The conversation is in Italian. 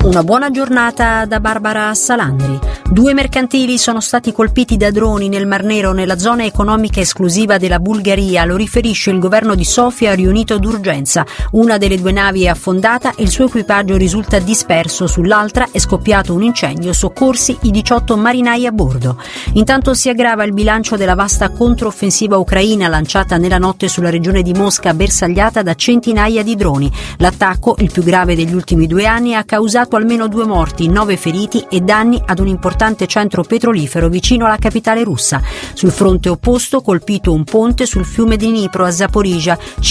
Una buona giornata da Barbara Salandri. 2 mercantili sono stati colpiti da droni nel Mar Nero, nella zona economica esclusiva della Bulgaria, lo riferisce il governo di Sofia riunito d'urgenza. Una delle 2 navi è affondata e il suo equipaggio risulta disperso, sull'altra è scoppiato un incendio, soccorsi i 18 marinai a bordo. Intanto si aggrava il bilancio della vasta controffensiva ucraina lanciata nella notte sulla regione di Mosca, bersagliata da centinaia di droni. L'attacco, il più grave degli ultimi 2 anni, ha causato almeno 2 morti, 9 feriti e danni ad un importante centro petrolifero vicino alla capitale russa. Sul fronte opposto, colpito un ponte sul fiume Dnipro a Zaporizhzhia.